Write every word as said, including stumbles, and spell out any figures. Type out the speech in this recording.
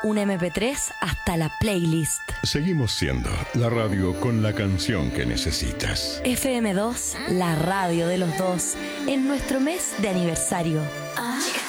un eme pe tres hasta la playlist. Seguimos siendo la radio con la canción que necesitas. F M dos, la radio de los dos, en nuestro mes de aniversario.